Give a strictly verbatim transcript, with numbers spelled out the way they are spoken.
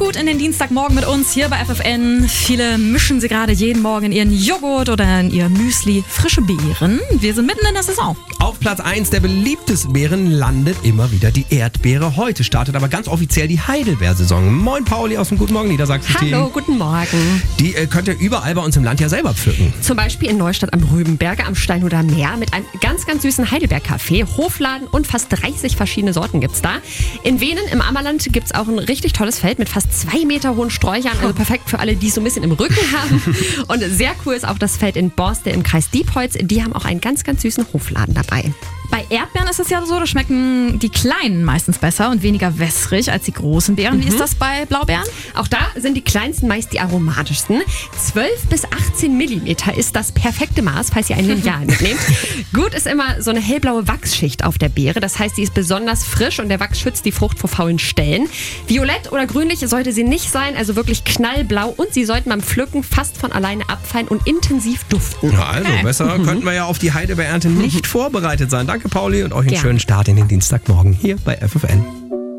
gut in den Dienstagmorgen mit uns hier bei F F N. Viele mischen sie gerade jeden Morgen in ihren Joghurt oder in ihr Müsli frische Beeren. Wir sind mitten in der Saison. Auf Platz eins der beliebtesten Beeren landet immer wieder die Erdbeere. Heute startet aber ganz offiziell die Heidelbeersaison. Moin Pauli aus dem Guten Morgen Niedersachsen-Team. Hallo, guten Morgen. Die äh, könnt ihr überall bei uns im Land ja selber pflücken. Zum Beispiel in Neustadt am Rübenberge am Steinhuder Meer mit einem ganz, ganz süßen Heidelbeer-Café, Hofladen und fast dreißig verschiedene Sorten gibt's da. In Venen im Ammerland gibt's auch ein richtig tolles Feld mit fast zwei Meter hohen Sträuchern, also perfekt für alle, die es so ein bisschen im Rücken haben. Und sehr cool ist auch das Feld in Borste im Kreis Diepholz. Die haben auch einen ganz, ganz süßen Hofladen dabei. Bei Erdbeeren ist es ja so, da schmecken die kleinen meistens besser und weniger wässrig als die großen Beeren. Mhm. Wie ist das bei Blaubeeren? Auch da sind die kleinsten meist die aromatischsten. zwölf bis achtzehn Millimeter ist das perfekte Maß, falls ihr ein Lineal mitnehmt. Gut ist immer so eine hellblaue Wachsschicht auf der Beere. Das heißt, sie ist besonders frisch und der Wachs schützt die Frucht vor faulen Stellen. Violett oder grünlich sollte sie nicht sein, also wirklich knallblau. Und sie sollten beim Pflücken fast von alleine abfallen und intensiv duften. Ja, also okay. Besser mhm. könnten wir ja auf die Heidelbeerernte nicht vorbereitet sein. Danke Pauli und euch einen Gerne. schönen Start in den Dienstagmorgen hier bei F F N.